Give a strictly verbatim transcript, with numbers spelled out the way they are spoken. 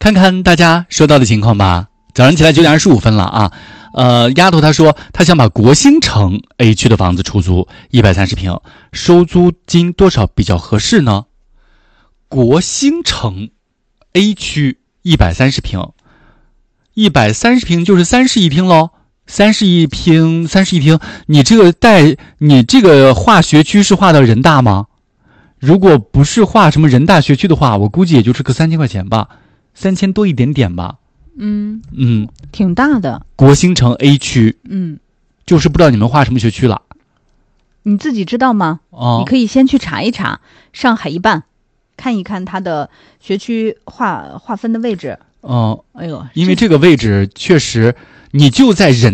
看看大家收到的情况吧。早上起来九点二十五分了啊。呃，丫头她说她想把国兴城 A 区的房子出租一百三十平，收租金多少比较合适呢？国兴城 A 区一百三十平，一百三十平就是三室一厅喽。三室一厅，三室一厅，你这个带你这个划学区是划到人大吗？如果不是划什么人大学区的话，我估计也就是个三千块钱吧，三千多一点点吧。 嗯嗯， 挺大的。 国兴城 A 区， 嗯， 就是不知道你们划什么学区了。 你自己知道吗？ 哦， 你可以先去查一查上海一办，看一看它的学区划划分的位置。 哦， 哎呦， 因为这个位置确实，你就在人